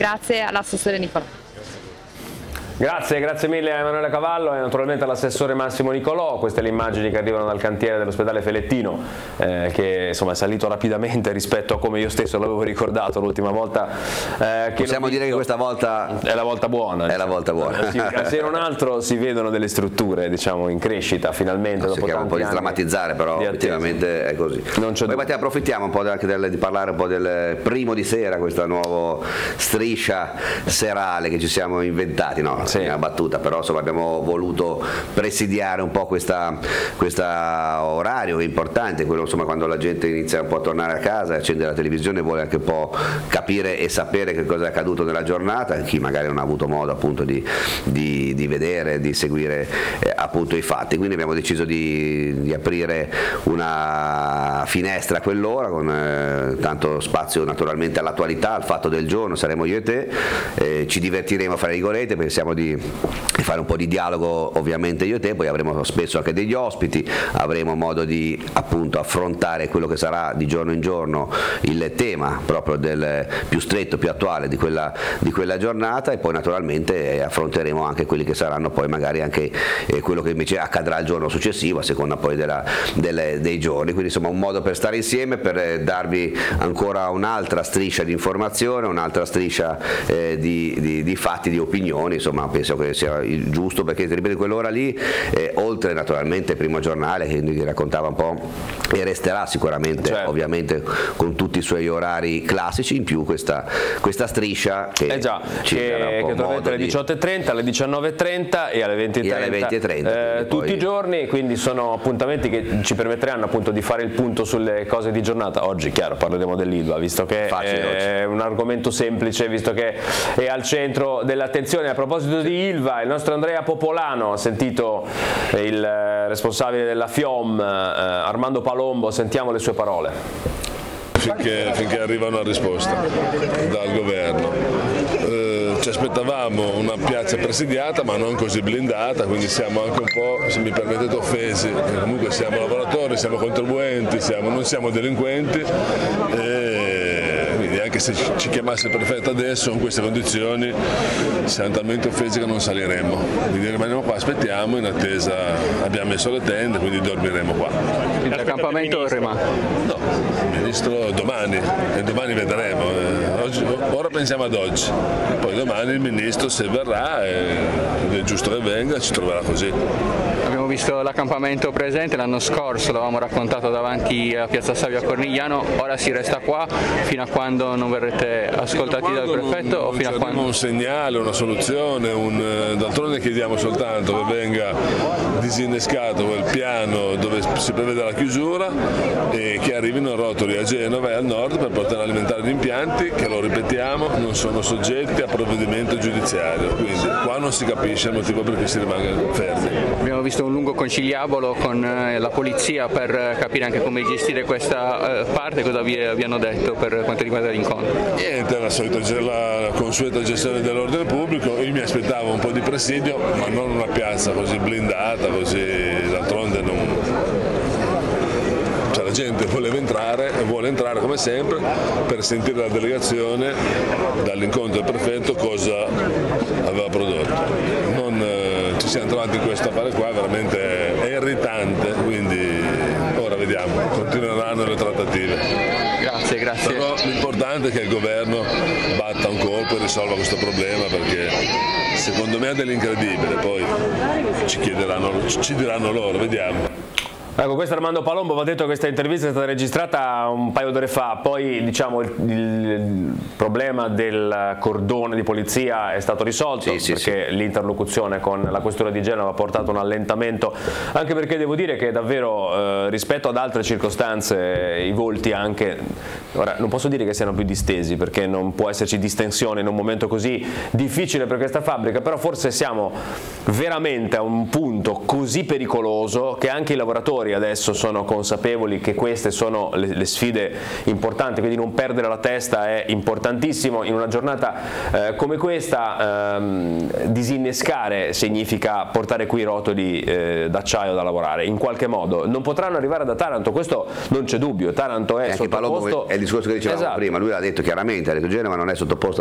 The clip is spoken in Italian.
Grazie all'assessore Nicolò. Grazie mille a Emanuele Cavallo e naturalmente all'assessore Massimo Nicolò. Queste le immagini che arrivano dal cantiere dell'ospedale Felettino, che insomma è salito rapidamente rispetto a come io stesso l'avevo ricordato l'ultima volta. Possiamo dire che questa volta è la volta buona. È la volta buona. Se non altro si vedono delle strutture, diciamo, in crescita finalmente. Si chiama un po' di drammatizzare, però effettivamente è così. Poi Mattia, approfittiamo un po' anche di parlare un po' del primo di sera, questa nuova striscia serale che ci siamo inventati, no? Sì. Una battuta, però insomma abbiamo voluto presidiare un po' questo orario che è importante, quello insomma quando la gente inizia un po' a tornare a casa e accende la televisione e vuole anche un po' capire e sapere che cosa è accaduto nella giornata, chi magari non ha avuto modo appunto di vedere, di seguire appunto i fatti. Quindi abbiamo deciso di aprire una finestra a quell'ora con tanto spazio naturalmente all'attualità, al fatto del giorno. Saremo io e te, ci divertiremo a fare rigorette, pensiamo di fare un po' di dialogo ovviamente io e te, poi avremo spesso anche degli ospiti, avremo modo di appunto affrontare quello che sarà di giorno in giorno il tema proprio del più stretto, più attuale di quella giornata, e poi naturalmente affronteremo anche quelli che saranno poi magari anche quello che invece accadrà il giorno successivo a seconda poi dei giorni. Quindi insomma un modo per stare insieme, per darvi ancora un'altra striscia di informazione, un'altra striscia di fatti, di opinioni. Insomma penso che sia il giusto, perché ripeto, quell'ora lì oltre naturalmente il primo giornale che vi raccontava un po' e resterà sicuramente, certo, ovviamente con tutti i suoi orari classici, in più questa striscia che tornerà alle 18:30, alle 19:30 e alle 20:30 tutti i giorni, quindi sono appuntamenti che ci permetteranno appunto di fare il punto sulle cose di giornata. Oggi chiaro parleremo dell'Ilva, visto che è un argomento semplice, visto che è al centro dell'attenzione. A proposito di Ilva, il nostro Andrea Popolano ha sentito il responsabile della FIOM, Armando Palombo, sentiamo le sue parole. Finché arriva una risposta dal governo. Ci aspettavamo una piazza presidiata ma non così blindata, quindi siamo anche un po', se mi permettete, offesi. Comunque siamo lavoratori, siamo contribuenti, non siamo delinquenti. Quindi anche se ci chiamasse il prefetto adesso in queste condizioni siamo talmente offesi che non saliremo, quindi rimaniamo qua, aspettiamo in attesa, abbiamo messo le tende, quindi dormiremo qua. L'accampamento rimane? No, il ministro domani, e domani vedremo, ora pensiamo ad oggi, poi domani il ministro se verrà, ed è giusto che venga, ci troverà così. Abbiamo visto l'accampamento presente l'anno scorso, l'avevamo raccontato davanti a Piazza Savio a Cornigliano, ora si resta qua fino a quando non verrete ascoltati dal prefetto o fino a quando? Un segnale, una soluzione, d'altronde chiediamo soltanto che venga disinnescato quel piano dove si prevede la chiusura e che arrivino rotoli a Genova e al nord per poter alimentare gli impianti che, lo ripetiamo, non sono soggetti a provvedimento giudiziario, quindi qua non si capisce il motivo per cui si rimanga fermi. Abbiamo visto un lungo conciliabolo con la polizia per capire anche come gestire questa parte. Cosa vi hanno detto per quanto riguarda l'incontro? Niente, la consueta gestione dell'ordine pubblico. Io mi aspettavo un po' di presidio, ma non una piazza così blindata, così d'altronde non... Cioè, la gente voleva entrare e vuole entrare come sempre per sentire la delegazione dall'incontro del prefetto cosa aveva prodotto. Non ci siamo trovati in questo affare qua, veramente è irritante, quindi ora vediamo, continueranno le trattative. Grazie. Però l'importante è che il governo batta un colpo e risolva questo problema, perché secondo me è dell'incredibile, poi ci diranno loro, vediamo. Ecco, questo è Armando Palombo. Va detto che questa intervista è stata registrata un paio d'ore fa, poi diciamo il problema del cordone di polizia è stato risolto, perché l'interlocuzione con la questura di Genova ha portato un allentamento, anche perché devo dire che davvero rispetto ad altre circostanze i volti anche, ora non posso dire che siano più distesi, perché non può esserci distensione in un momento così difficile per questa fabbrica, però forse siamo veramente a un punto così pericoloso che anche i lavoratori adesso sono consapevoli che queste sono le sfide importanti, quindi non perdere la testa è importantissimo. In una giornata come questa disinnescare significa portare qui rotoli d'acciaio da lavorare in qualche modo. Non potranno arrivare da Taranto, questo non c'è dubbio. Taranto è sottoposto, è il discorso che dicevamo prima, lui l'ha detto chiaramente, ha detto Genova non è sottoposto